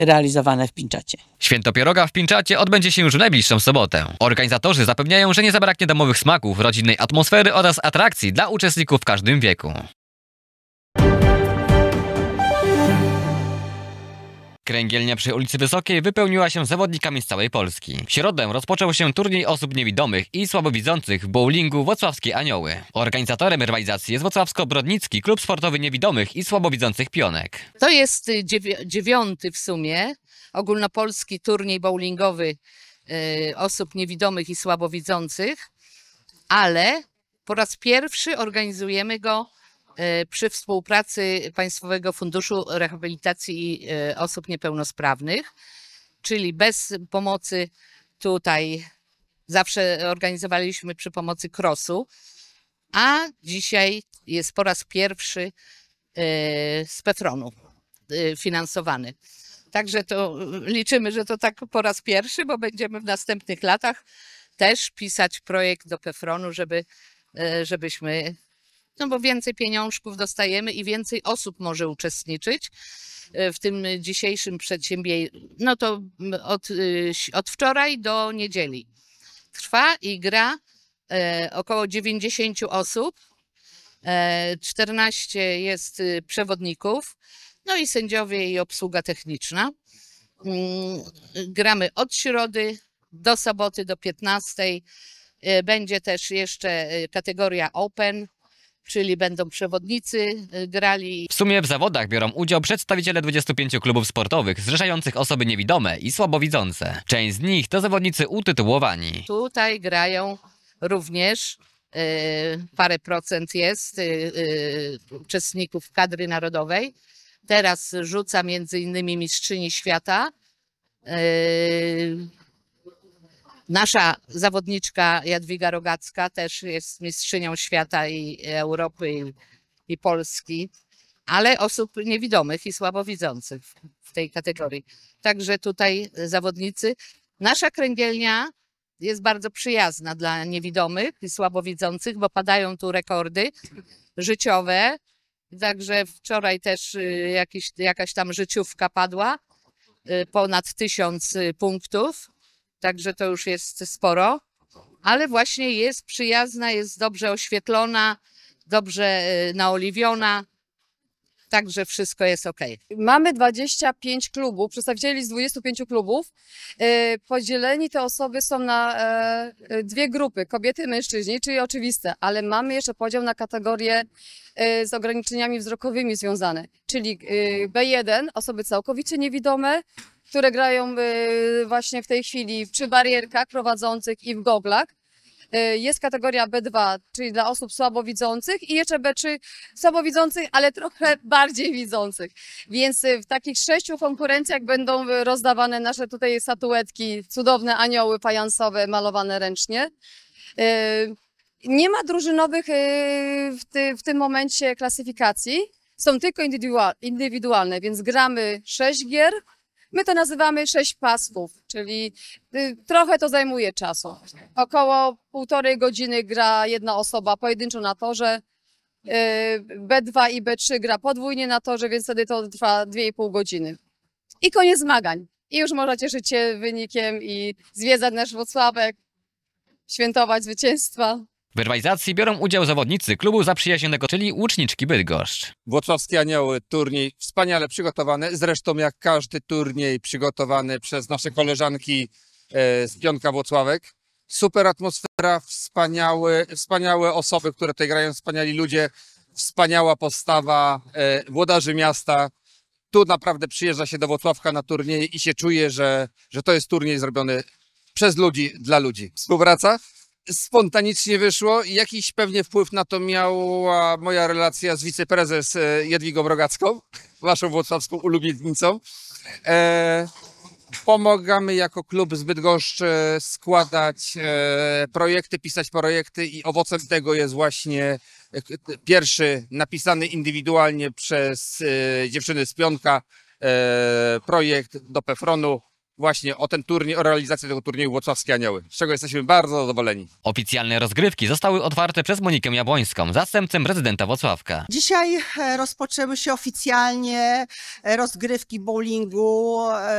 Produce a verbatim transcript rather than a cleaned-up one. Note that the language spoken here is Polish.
realizowane w Pińczacie. Święto pieroga w Pińczacie odbędzie się już w najbliższą sobotę. Organizatorzy zapewniają, że nie zabraknie domowych smaków, rodzinnej atmosfery oraz atrakcji dla uczestników w każdym wieku. Kręgielnia przy ulicy Wysokiej wypełniła się zawodnikami z całej Polski. W środę rozpoczął się turniej osób niewidomych i słabowidzących w bowlingu Włocławskie Anioły. Organizatorem rywalizacji jest Włocławsko-Brodnicki Klub Sportowy Niewidomych i Słabowidzących Pionek. To jest dziewiąty w sumie ogólnopolski turniej bowlingowy y, osób niewidomych i słabowidzących, ale po raz pierwszy organizujemy go przy współpracy Państwowego Funduszu Rehabilitacji Osób Niepełnosprawnych, czyli bez pomocy tutaj zawsze organizowaliśmy przy pomocy krosu, a dzisiaj jest po raz pierwszy z PEFRON-u finansowany. Także to liczymy, że to tak po raz pierwszy, bo będziemy w następnych latach też pisać projekt do PEFRON-u, żeby, żebyśmy no bo więcej pieniążków dostajemy i więcej osób może uczestniczyć w tym dzisiejszym przedsięwzięciu. No to od, od wczoraj do niedzieli trwa i gra około dziewięćdziesiąt osób, czternaście jest przewodników, no i sędziowie i obsługa techniczna. Gramy od środy do soboty do piętnastej. Będzie też jeszcze kategoria Open, czyli będą przewodnicy grali. W sumie w zawodach biorą udział przedstawiciele dwudziestu pięciu klubów sportowych zrzeszających osoby niewidome i słabowidzące. Część z nich to zawodnicy utytułowani. Tutaj grają również y, parę procent jest y, y, uczestników kadry narodowej. Teraz rzuca między innymi mistrzyni świata. Y, Nasza zawodniczka Jadwiga Rogacka też jest mistrzynią świata i Europy i, i Polski, ale osób niewidomych i słabowidzących w tej kategorii. Także tutaj zawodnicy. Nasza kręgielnia jest bardzo przyjazna dla niewidomych i słabowidzących, bo padają tu rekordy życiowe. Także wczoraj też jakiś, jakaś tam życiówka padła, ponad tysiąc punktów. Także to już jest sporo, ale właśnie jest przyjazna, jest dobrze oświetlona, dobrze naoliwiona, także wszystko jest ok. Mamy dwadzieścia pięć klubów, przedstawicieli z dwudziestu pięciu klubów. Podzieleni te osoby są na dwie grupy, kobiety i mężczyźni, czyli oczywiste, ale mamy jeszcze podział na kategorie z ograniczeniami wzrokowymi związane, czyli B jeden, osoby całkowicie niewidome, które grają właśnie w tej chwili przy barierkach prowadzących i w goglach. Jest kategoria B dwa, czyli dla osób słabowidzących i jeszcze B trzy słabowidzących, ale trochę bardziej widzących. Więc w takich sześciu konkurencjach będą rozdawane nasze tutaj statuetki, cudowne anioły fajansowe malowane ręcznie. Nie ma drużynowych w, ty, w tym momencie klasyfikacji, są tylko indywidualne, więc gramy sześć gier. My to nazywamy sześć pasków, czyli trochę to zajmuje czasu. Około półtorej godziny gra jedna osoba pojedynczo na torze, B dwa i B trzy gra podwójnie na torze, więc wtedy to trwa dwie i pół godziny. I koniec zmagań. I już można cieszyć się wynikiem i zwiedzać nasz Włocławek, świętować zwycięstwa. W rywalizacji biorą udział zawodnicy klubu zaprzyjaźnionego, czyli Łuczniczki Bydgoszcz. Włocławskie Anioły, turniej wspaniale przygotowany, zresztą jak każdy turniej przygotowany przez nasze koleżanki e, z Pionka Włocławek. Super atmosfera, wspaniałe, wspaniałe osoby, które tutaj grają, wspaniali ludzie, wspaniała postawa e, włodarzy miasta. Tu naprawdę przyjeżdża się do Włocławka na turnieje i się czuje, że, że to jest turniej zrobiony przez ludzi, dla ludzi. Współpraca spontanicznie wyszło i jakiś pewnie wpływ na to miała moja relacja z wiceprezes Jadwigą Rogacką, waszą włocławską ulubienicą. E, pomagamy jako klub z Bydgoszczy składać e, projekty, pisać projekty i owocem tego jest właśnie pierwszy napisany indywidualnie przez e, dziewczyny z Pionka e, projekt do PEFRON-u właśnie o ten turniej, o realizację tego turnieju Włocławskie Anioły, z czego jesteśmy bardzo zadowoleni. Oficjalne rozgrywki zostały otwarte przez Monikę Jabłońską, zastępcę prezydenta Włocławka. Dzisiaj e, rozpoczęły się oficjalnie e, rozgrywki bowlingu. e,